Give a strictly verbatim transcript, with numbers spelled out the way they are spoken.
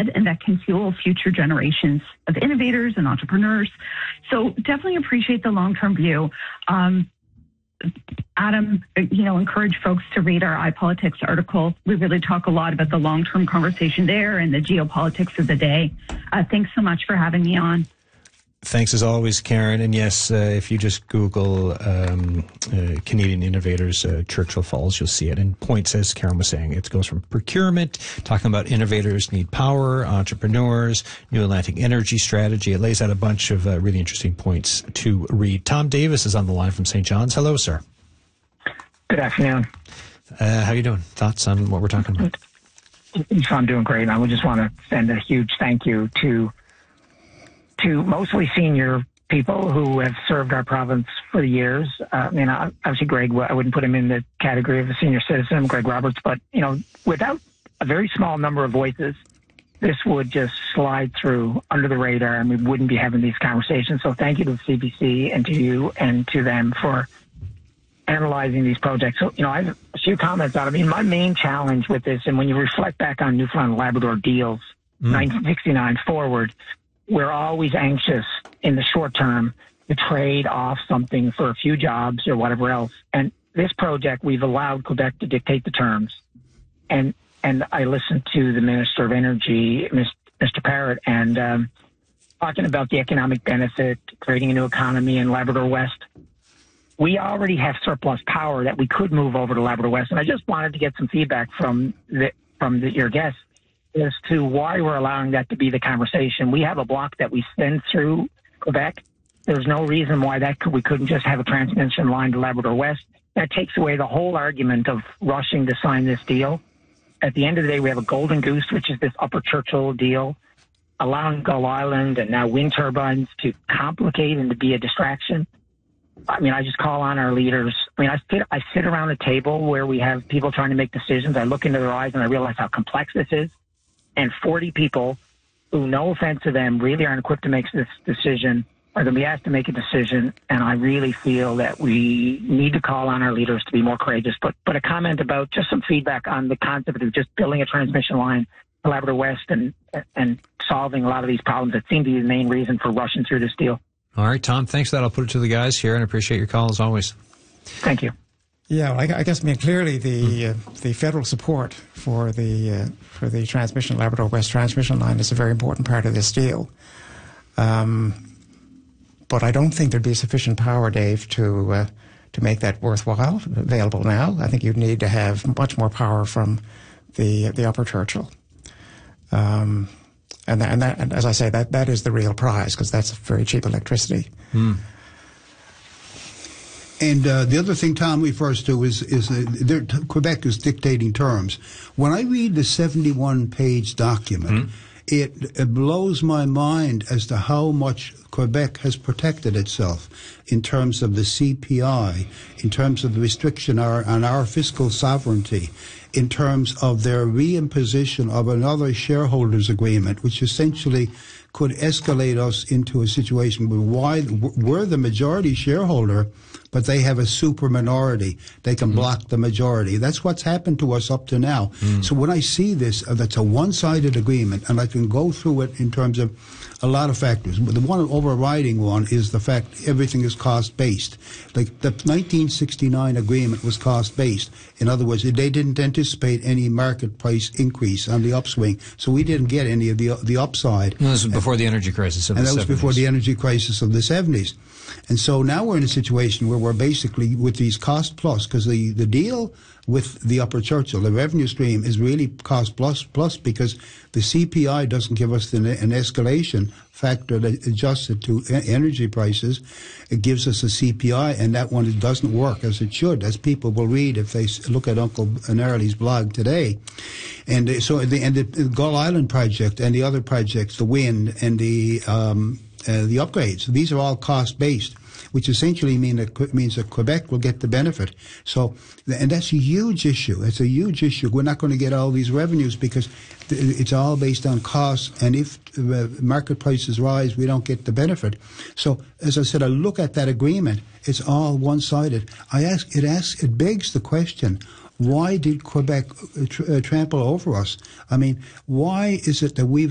ahead and that can fuel future generations of innovators and entrepreneurs. So definitely appreciate the long-term view. Um, Adam, you know, encourage folks to read our iPolitics article. We really talk a lot about the long-term conversation there and the geopolitics of the day. Uh, thanks so much for having me on. Thanks as always, Karen. And yes, uh, if you just Google um, uh, Canadian innovators, uh, Churchill Falls, you'll see it. And points, as Karen was saying, it goes from procurement, talking about innovators need power, entrepreneurs, New Atlantic energy strategy. It lays out a bunch of uh, really interesting points to read. Tom Davis is on the line from Saint John's. Hello, sir. Good afternoon. Uh, how you doing? Thoughts on what we're talking about? I'm doing great. I would just want to send a huge thank you to to mostly senior people who have served our province for years. Uh, I mean, obviously, Greg, I wouldn't put him in the category of a senior citizen, Greg Roberts, but, you know, without a very small number of voices, this would just slide through under the radar and we wouldn't be having these conversations. So thank you to the C B C and to you and to them for analyzing these projects. So, you know, I have a few comments on it. I mean, my main challenge with this, and when you reflect back on Newfoundland Labrador deals, mm. nineteen sixty-nine forward, we're always anxious in the short term to trade off something for a few jobs or whatever else. And this project, we've allowed Quebec to dictate the terms. And and I listened to the Minister of Energy, Mister Parrott, and um, talking about the economic benefit, creating a new economy in Labrador West. We already have surplus power that we could move over to Labrador West. And I just wanted to get some feedback from the, from the, your guests as to why we're allowing that to be the conversation. We have a block that we send through Quebec. There's no reason why that could, we couldn't just have a transmission line to Labrador West. That takes away the whole argument of rushing to sign this deal. At the end of the day, we have a golden goose, which is this Upper Churchill deal, allowing Gull Island and now wind turbines to complicate and to be a distraction. I mean, I just call on our leaders. I mean, I sit, I sit around a table where we have people trying to make decisions. I look into their eyes and I realize how complex this is. And forty people who, no offense to them, really aren't equipped to make this decision are going to be asked to make a decision. And I really feel that we need to call on our leaders to be more courageous. But but a comment about just some feedback on the concept of just building a transmission line to Labrador West and and solving a lot of these problems that seem to be the main reason for rushing through this deal. All right, Tom, thanks for that. I'll put it to the guys here and appreciate your call as always. Thank you. Yeah, well, I, I guess I mean clearly the uh, the federal support for the uh, for the transmission Labrador West transmission line is a very important part of this deal. Um, but I don't think there'd be sufficient power, Dave, to uh, to make that worthwhile available now. I think you'd need to have much more power from the the Upper Churchill. Um, and that, and that, and as I say, that that is the real prize because that's very cheap electricity. Mm. And uh, the other thing Tom refers to is is uh, Quebec is dictating terms. When I read the seventy-one page document, mm-hmm. it, it blows my mind as to how much Quebec has protected itself in terms of the C P I, in terms of the restriction our, on our fiscal sovereignty, in terms of their reimposition of another shareholders agreement, which essentially could escalate us into a situation where why, we're the majority shareholder, but they have a super minority. They can mm. block the majority. That's what's happened to us up to now. Mm. So when I see this, uh, that's a one-sided agreement, and I can go through it in terms of a lot of factors. But the one overriding one is the fact everything is cost-based. Like the nineteen sixty-nine agreement was cost-based. In other words, they didn't anticipate any market price increase on the upswing, so we didn't get any of the the upside. No, this was before the energy crisis of and the that was seventies. Before the energy crisis of the seventies. And so now we're in a situation where we're basically with these cost plus, because the, the deal with the Upper Churchill, the revenue stream, is really cost plus plus because the C P I doesn't give us an, an escalation factor that adjusted to energy prices. It gives us a C P I, and that one doesn't work as it should, as people will read if they look at Uncle Narley's blog today. And so the, and the Gull Island project and the other projects, the wind and the um, uh, the upgrades, these are all cost-based, which essentially mean that means that Quebec will get the benefit. So, and that's a huge issue. It's a huge issue. We're not going to get all these revenues because it's all based on costs, and if market prices rise, we don't get the benefit. So, as I said, I look at that agreement. It's all one-sided. I ask, it asks, it begs the question: why did Quebec tr- uh, trample over us? I mean, why is it that we've